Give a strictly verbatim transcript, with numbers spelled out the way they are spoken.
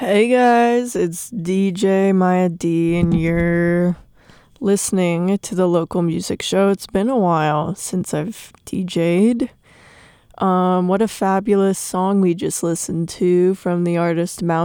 Hey guys, it's D J Maya D, and you're listening to the local music show. It's been a while since I've D J'd. Um, what a fabulous song we just listened to from the artist Mount